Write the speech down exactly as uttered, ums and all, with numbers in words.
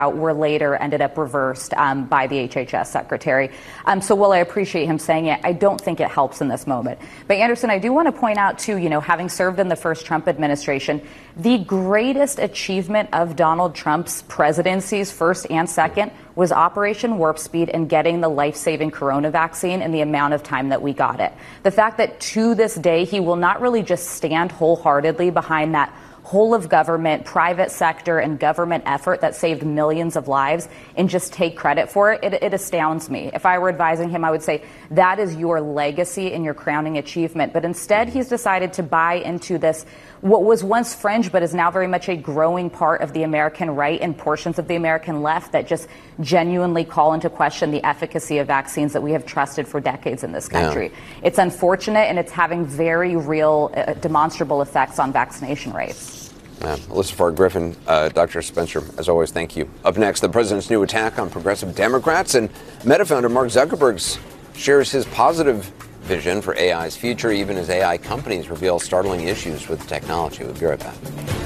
were later ended up reversed um, by the H H S secretary. Um, so while I appreciate him saying it, I don't think it helps in this moment. But Anderson, I do want to point out too, you know, having served in the first Trump administration, the greatest achievement of Donald Trump's presidencies, first and second, was Operation Warp Speed and getting the life-saving corona vaccine in the amount of time that we got it. The fact that to this day, he will not really just stand wholeheartedly behind that whole of government, private sector, and government effort that saved millions of lives and just take credit for it, it, it astounds me. If I were advising him, I would say that is your legacy and your crowning achievement. But instead, he's decided to buy into this, what was once fringe, but is now very much a growing part of the American right and portions of the American left that just genuinely call into question the efficacy of vaccines that we have trusted for decades in this country. Yeah. It's unfortunate, and it's having very real, uh, demonstrable effects on vaccination rates. Uh, Alyssa Farr-Griffin, uh, Doctor Spencer, as always, thank you. Up next, the president's new attack on progressive Democrats, and Meta founder Mark Zuckerberg shares his positive vision for A I's future, even as A I companies reveal startling issues with the technology. We'll be right back.